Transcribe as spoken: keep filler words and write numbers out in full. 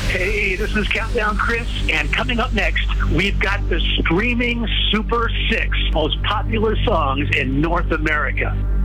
Hey, this is Countdown Chris, and coming up next, we've got the streaming Super Six most popular songs in North America.